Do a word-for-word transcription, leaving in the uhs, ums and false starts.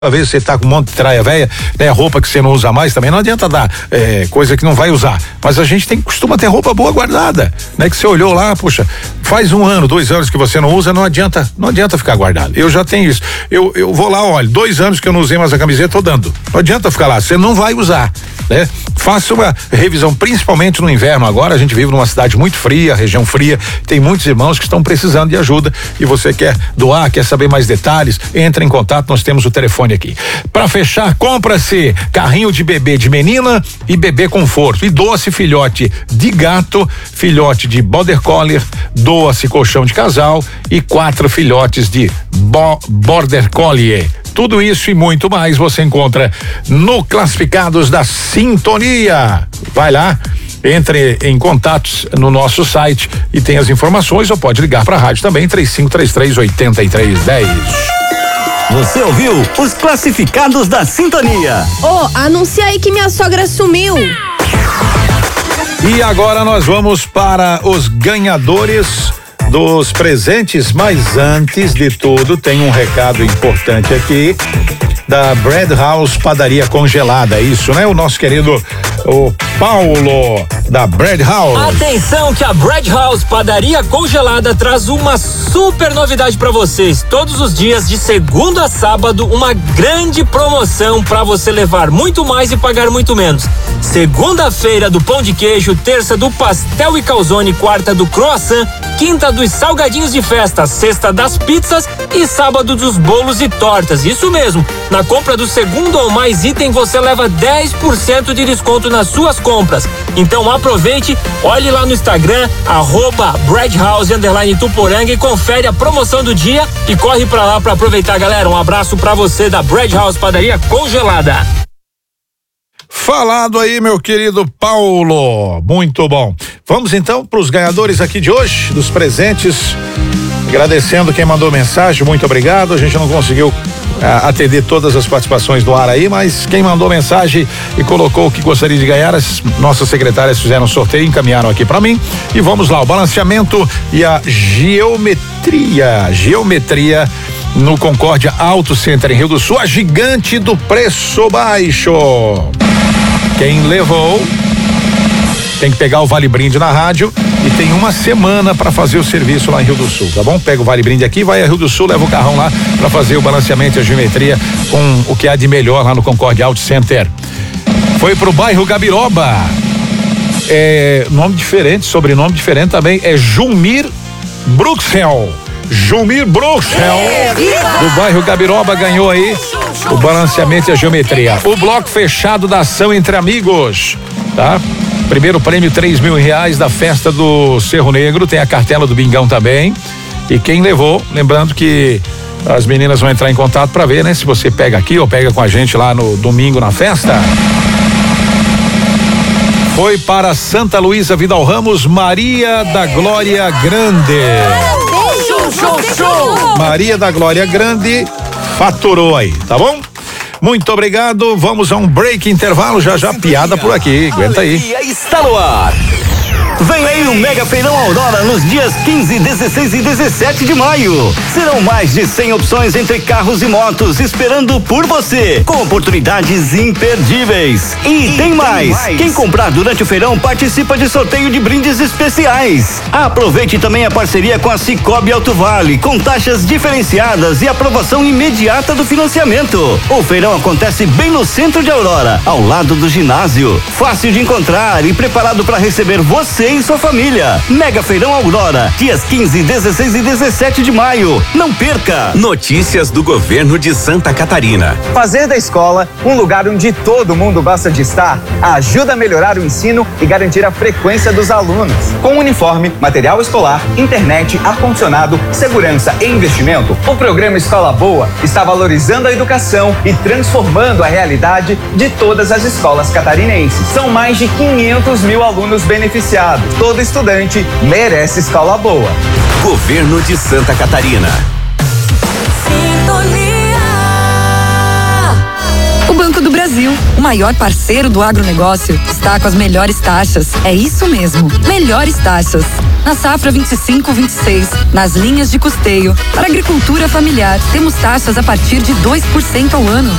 Às vezes você tá com um monte de traia velha, né? Roupa que você não usa mais também, não adianta dar é, coisa que não vai usar, mas a gente tem costuma ter roupa boa guardada, né? Que você olhou lá, puxa, faz um ano, dois anos que você não usa, não adianta, não adianta ficar guardado. Eu já tenho isso, eu, eu vou lá, olha, dois anos que eu não usei mais a camiseta, tô dando, não adianta ficar lá, você não vai usar, né? Faça uma revisão, principalmente no inverno agora, a gente vive numa cidade muito fria, região fria, tem muitos irmãos que estão precisando de ajuda e você quer doar, quer saber mais detalhes, entra em contato, nós temos o telefone aqui. Para fechar, compra-se carrinho de bebê de menina e bebê conforto, e doa-se filhote de gato, filhote de border collie, doa-se colchão de casal e quatro filhotes de bo border collie. Tudo isso e muito mais você encontra no Classificados da Sintonia. Vai lá, entre em contatos no nosso site e tem as informações, ou pode ligar para a rádio também, três cinco três três, oito três um zero. Você ouviu os Classificados da Sintonia. Ô, oh, anuncia aí que minha sogra sumiu. E agora nós vamos para os ganhadores dos presentes, mas antes de tudo tem um recado importante aqui da Bread House Padaria Congelada, isso, né? O nosso querido o Paulo da Bread House. Atenção que a Bread House Padaria Congelada traz uma super novidade para vocês. Todos os dias de segunda a sábado, uma grande promoção para você levar muito mais e pagar muito menos. Segunda-feira do pão de queijo, terça do pastel e calzone, quarta do croissant, quinta dos salgadinhos de festa, sexta das pizzas e sábado dos bolos e tortas. Isso mesmo, na compra do segundo ou mais item você leva dez por cento de desconto nas suas compras. Então aproveite, olhe lá no Instagram, arroba breadhouse underline Tuporanga e confere a promoção do dia e corre pra lá pra aproveitar, galera. Um abraço pra você da Bread House Padaria Congelada. Falado aí, meu querido Paulo, muito bom. Vamos então para os ganhadores aqui de hoje, dos presentes. Agradecendo quem mandou mensagem, muito obrigado. A gente não conseguiu ah, atender todas as participações do ar aí, mas quem mandou mensagem e colocou o que gostaria de ganhar, as nossas secretárias fizeram um sorteio, encaminharam aqui para mim. E vamos lá, o balanceamento e a geometria, geometria no Concórdia Auto Center em Rio do Sul, a gigante do preço baixo. Quem levou tem que pegar o Vale Brinde na rádio e tem uma semana para fazer o serviço lá em Rio do Sul, tá bom? Pega o Vale Brinde aqui, vai a Rio do Sul, leva o carrão lá para fazer o balanceamento e a geometria com o que há de melhor lá no Concórdia Auto Center. Foi pro bairro Gabiroba. É, nome diferente, sobrenome diferente também, é Jumir Bruxel. Jumir Bruxel, do bairro Gabiroba, ganhou aí o balanceamento e a geometria. O bloco fechado da ação Entre Amigos, tá? Primeiro prêmio, três mil reais da festa do Cerro Negro, tem a cartela do Bingão também. E quem levou, lembrando que as meninas vão entrar em contato para ver, né? Se você pega aqui ou pega com a gente lá no domingo na festa. Foi para Santa Luísa Vidal Ramos, Maria da Glória Grande. Show, show. Maria da Glória Grande faturou aí, tá bom? Muito obrigado, vamos a um break, intervalo, já já piada por aqui, aguenta aí. Está no ar. Vem aí o Mega Feirão Aurora nos dias quinze, dezesseis e dezessete de maio. Serão mais de cem opções entre carros e motos esperando por você, com oportunidades imperdíveis. E, e tem, mais. tem mais, quem comprar durante o feirão participa de sorteio de brindes especiais. Aproveite também a parceria com a Cicobi Alto Vale, com taxas diferenciadas e aprovação imediata do financiamento. O feirão acontece bem no centro de Aurora, ao lado do ginásio. Fácil de encontrar e preparado para receber você e sua família. Mega Feirão Aurora, dias quinze, dezesseis e dezessete de maio. Não perca! Notícias do governo de Santa Catarina. Fazer da escola um lugar onde todo mundo gosta de estar ajuda a melhorar o ensino e garantir a frequência dos alunos. Com uniforme, material escolar, internet, ar-condicionado, segurança e investimento, o programa Escola Boa está valorizando a educação e transformando a realidade de todas as escolas catarinenses. São mais de quinhentos mil alunos beneficiados. Todo estudante merece escola boa. Governo de Santa Catarina. O Banco do Brasil. O maior parceiro do agronegócio está com as melhores taxas. É isso mesmo, melhores taxas. Na safra vinte e cinco, vinte e seis, nas linhas de custeio. Para agricultura familiar, temos taxas a partir de dois por cento ao ano.